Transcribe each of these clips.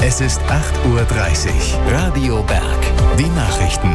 Es ist 8:30 Uhr. Radio Berg. Die Nachrichten.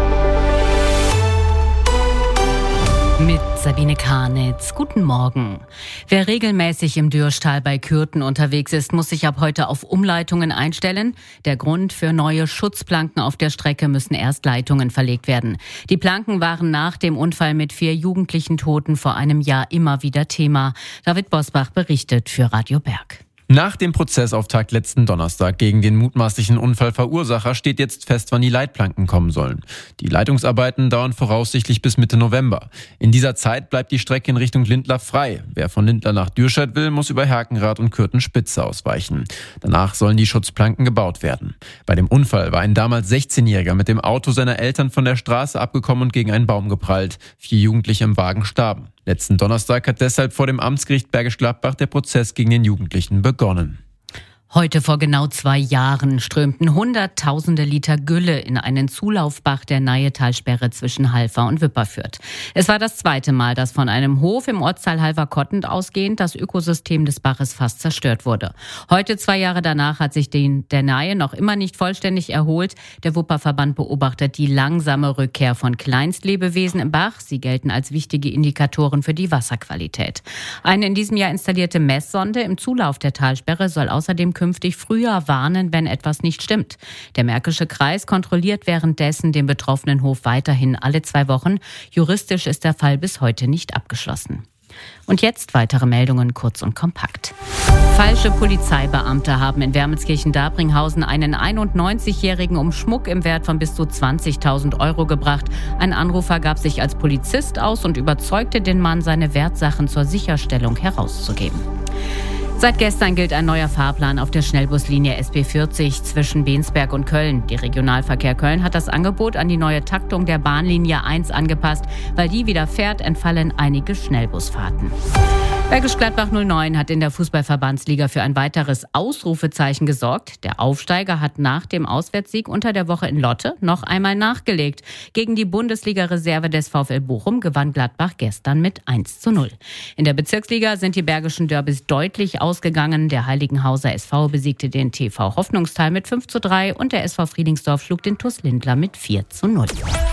Mit Sabine Karnitz. Guten Morgen. Wer regelmäßig im Dürrtal bei Kürten unterwegs ist, muss sich ab heute auf Umleitungen einstellen. Der Grund: für neue Schutzplanken auf der Strecke müssen erst Leitungen verlegt werden. Die Planken waren nach dem Unfall mit 4 jugendlichen Toten vor einem Jahr immer wieder Thema. David Bosbach berichtet für Radio Berg. Nach dem Prozessauftakt letzten Donnerstag gegen den mutmaßlichen Unfallverursacher steht jetzt fest, wann die Leitplanken kommen sollen. Die Leitungsarbeiten dauern voraussichtlich bis Mitte November. In dieser Zeit bleibt die Strecke in Richtung Lindlar frei. Wer von Lindlar nach Dürrscheid will, muss über Herkenrath und Kürten-Spitze ausweichen. Danach sollen die Schutzplanken gebaut werden. Bei dem Unfall war ein damals 16-Jähriger mit dem Auto seiner Eltern von der Straße abgekommen und gegen einen Baum geprallt. 4 Jugendliche im Wagen starben. Letzten Donnerstag hat deshalb vor dem Amtsgericht Bergisch Gladbach der Prozess gegen den Jugendlichen begonnen. Heute vor genau 2 Jahren strömten Hunderttausende Liter Gülle in einen Zulaufbach der Nahe-Talsperre zwischen Halver und Wipperfürth. Es war das 2. Mal, dass von einem Hof im Ortsteil Halver-Kottend ausgehend das Ökosystem des Baches fast zerstört wurde. Heute, 2 Jahre danach, hat sich der Nahe noch immer nicht vollständig erholt. Der Wupperverband beobachtet die langsame Rückkehr von Kleinstlebewesen im Bach. Sie gelten als wichtige Indikatoren für die Wasserqualität. Eine in diesem Jahr installierte Messsonde im Zulauf der Talsperre soll außerdem künftig früher warnen, wenn etwas nicht stimmt. Der Märkische Kreis kontrolliert währenddessen den betroffenen Hof weiterhin alle 2 Wochen. Juristisch ist der Fall bis heute nicht abgeschlossen. Und jetzt weitere Meldungen kurz und kompakt. Falsche Polizeibeamte haben in Wermelskirchen-Dabringhausen einen 91-Jährigen um Schmuck im Wert von bis zu 20.000 Euro gebracht. Ein Anrufer gab sich als Polizist aus und überzeugte den Mann, seine Wertsachen zur Sicherstellung herauszugeben. Seit gestern gilt ein neuer Fahrplan auf der Schnellbuslinie SB40 zwischen Bensberg und Köln. Die Regionalverkehr Köln hat das Angebot an die neue Taktung der Bahnlinie 1 angepasst. Weil die wieder fährt, entfallen einige Schnellbusfahrten. Bergisch Gladbach 09 hat in der Fußballverbandsliga für ein weiteres Ausrufezeichen gesorgt. Der Aufsteiger hat nach dem Auswärtssieg unter der Woche in Lotte noch einmal nachgelegt. Gegen die Bundesliga-Reserve des VfL Bochum gewann Gladbach gestern mit 1:0. In der Bezirksliga sind die bergischen Derbys deutlich ausgegangen. Der Heiligenhauser SV besiegte den TV Hoffnungstal mit 5:3 und der SV Friedingsdorf schlug den TuS Lindlar mit 4:0.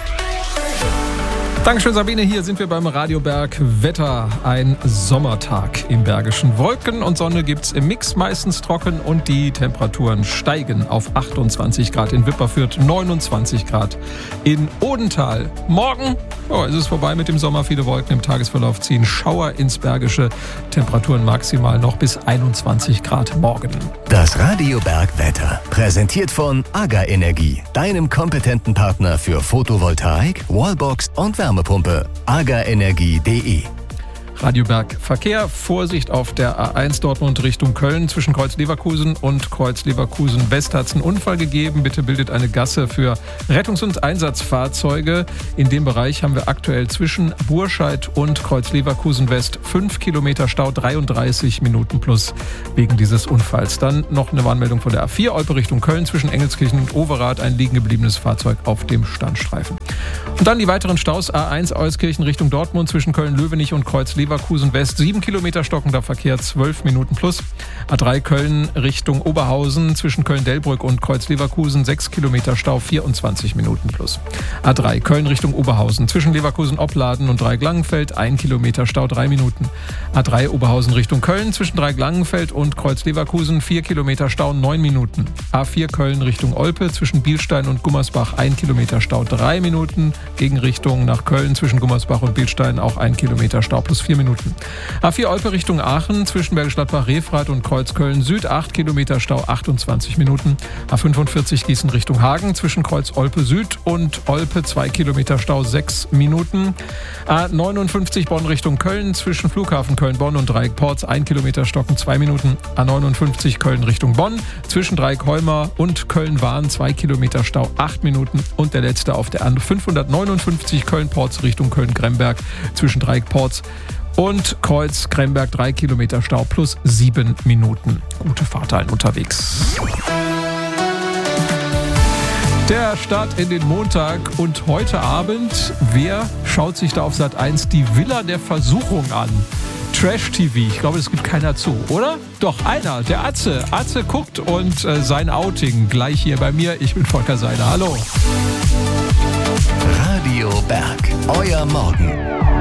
Dankeschön, Sabine. Hier sind wir beim Radio Berg Wetter. Ein Sommertag im Bergischen. Wolken und Sonne gibt's im Mix, meistens trocken und die Temperaturen steigen auf 28 Grad in Wipperfürth, 29 Grad in Odental. Morgen ist es vorbei mit dem Sommer. Viele Wolken im Tagesverlauf ziehen Schauer ins Bergische. Temperaturen maximal noch bis 21 Grad morgen. Das Radio Berg Wetter. Präsentiert von AGA Energie, deinem kompetenten Partner für Photovoltaik, Wallbox und Wärmepumpe. agaenergie.de. Radio Berg Verkehr. Vorsicht auf der A1 Dortmund Richtung Köln. Zwischen Kreuz Leverkusen und Kreuz Leverkusen West hat es einen Unfall gegeben. Bitte bildet eine Gasse für Rettungs- und Einsatzfahrzeuge. In dem Bereich haben wir aktuell zwischen Burscheid und Kreuz Leverkusen West 5 Kilometer Stau, 33 Minuten plus wegen dieses Unfalls. Dann noch eine Warnmeldung von der A4 Olpe Richtung Köln. Zwischen Engelskirchen und Overath ein liegen gebliebenes Fahrzeug auf dem Standstreifen. Und dann die weiteren Staus. A1 Euskirchen Richtung Dortmund zwischen Köln-Löwenich und Kreuz Leverkusen West 7 Kilometer stockender Verkehr, 12 Minuten plus. A3 Köln Richtung Oberhausen zwischen Köln-Delbrück und Kreuz Leverkusen 6 Kilometer Stau, 24 Minuten plus. A3 Köln Richtung Oberhausen zwischen Leverkusen-Opladen und Dreieck-Langenfeld 1 Kilometer Stau, 3 Minuten. A3 Oberhausen Richtung Köln zwischen Dreieck-Langenfeld und Kreuz Leverkusen 4 Kilometer Stau, 9 Minuten. A4 Köln Richtung Olpe zwischen Bielstein und Gummersbach 1 Kilometer Stau, 3 Minuten. Gegenrichtung nach Köln zwischen Gummersbach und Bielstein auch 1 Kilometer Stau plus 4 Minuten. A4 Olpe Richtung Aachen zwischen Bergisch Gladbach-Refrath und Kreuzköln Süd 8 Kilometer Stau, 28 Minuten. A45 Gießen Richtung Hagen zwischen Kreuz Olpe Süd und Olpe 2 Kilometer Stau, 6 Minuten. A59 Bonn Richtung Köln zwischen Flughafen Köln-Bonn und Dreieck-Porz 1 Kilometer Stocken, 2 Minuten. A59 Köln Richtung Bonn zwischen Dreieck-Heumer und Köln-Wahn 2 Kilometer Stau, 8 Minuten. Und der letzte auf der A559 Köln-Porz Richtung Köln-Gremberg zwischen Dreieck-Porz und Kreuz Gremberg 3 Kilometer Stau plus 7 Minuten. Gute Fahrteilen unterwegs. Der Start in den Montag und heute Abend, wer schaut sich da auf Sat.1 die Villa der Versuchung an? Trash-TV. Ich glaube, das gibt keiner zu, oder? Doch, einer, der Atze. Atze guckt und sein Outing gleich hier bei mir. Ich bin Volker Seiler. Hallo. Radio Berg, euer Morgen.